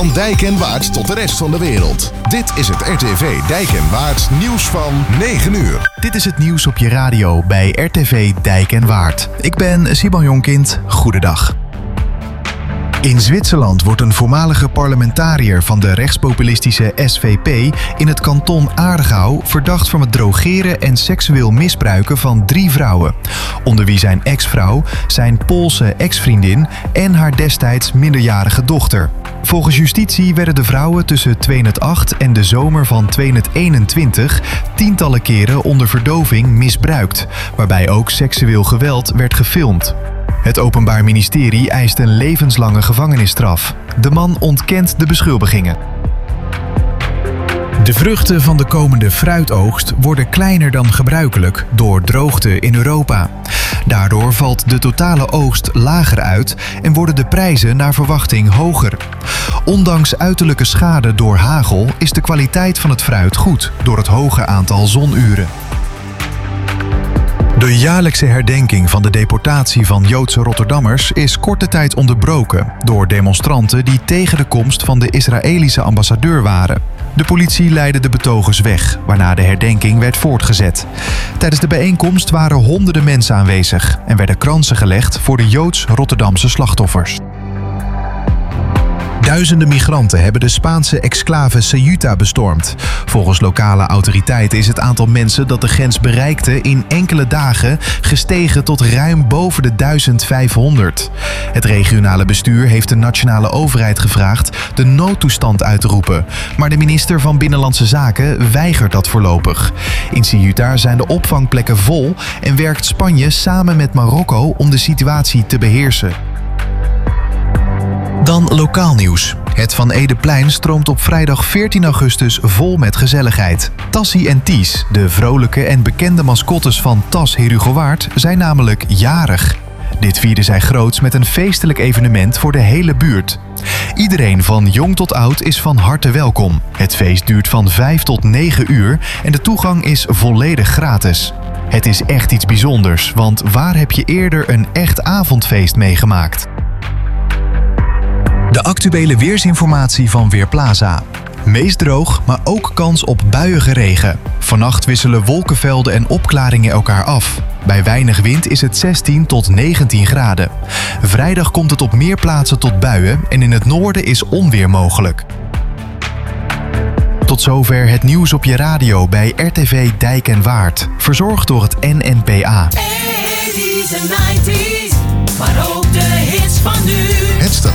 Van Dijk en Waard tot de rest van de wereld. Dit is het RTV Dijk en Waard nieuws van 9 uur. Dit is het nieuws op je radio bij RTV Dijk en Waard. Ik ben Simon Jonkind. Goedendag. In Zwitserland wordt een voormalige parlementariër van de rechtspopulistische SVP in het kanton Aargau verdacht van het drogeren en seksueel misbruiken van 3 vrouwen. Onder wie zijn ex-vrouw, zijn Poolse ex-vriendin en haar destijds minderjarige dochter. Volgens justitie werden de vrouwen tussen 2008 en de zomer van 2021 tientallen keren onder verdoving misbruikt, waarbij ook seksueel geweld werd gefilmd. Het Openbaar Ministerie eist een levenslange gevangenisstraf. De man ontkent de beschuldigingen. De vruchten van de komende fruitoogst worden kleiner dan gebruikelijk door droogte in Europa. Daardoor valt de totale oogst lager uit en worden de prijzen naar verwachting hoger. Ondanks uiterlijke schade door hagel is de kwaliteit van het fruit goed door het hoge aantal zonuren. De jaarlijkse herdenking van de deportatie van Joodse Rotterdammers is korte tijd onderbroken door demonstranten die tegen de komst van de Israëlische ambassadeur waren. De politie leidde de betogers weg, waarna de herdenking werd voortgezet. Tijdens de bijeenkomst waren honderden mensen aanwezig en werden kransen gelegd voor de Joods-Rotterdamse slachtoffers. Duizenden migranten hebben de Spaanse exclave Ceuta bestormd. Volgens lokale autoriteiten is het aantal mensen dat de grens bereikte in enkele dagen gestegen tot ruim boven de 1500. Het regionale bestuur heeft de nationale overheid gevraagd de noodtoestand uit te roepen. Maar de minister van Binnenlandse Zaken weigert dat voorlopig. In Ceuta zijn de opvangplekken vol en werkt Spanje samen met Marokko om de situatie te beheersen. Dan lokaal nieuws. Het Van Edeplein stroomt op vrijdag 14 augustus vol met gezelligheid. Tassie en Ties, de vrolijke en bekende mascottes van Tas Herugewaard, zijn namelijk jarig. Dit vierden zij groots met een feestelijk evenement voor de hele buurt. Iedereen van jong tot oud is van harte welkom. Het feest duurt van 5 tot 9 uur en de toegang is volledig gratis. Het is echt iets bijzonders, want waar heb je eerder een echt avondfeest meegemaakt? De actuele weersinformatie van Weerplaza. Meest droog, maar ook kans op buiige regen. Vannacht wisselen wolkenvelden en opklaringen elkaar af. Bij weinig wind is het 16 tot 19 graden. Vrijdag komt het op meer plaatsen tot buien en in het noorden is onweer mogelijk. Tot zover het nieuws op je radio bij RTV Dijk en Waard. Verzorgd door het NNPA. 80's en 90's, maar ook de hits van nu.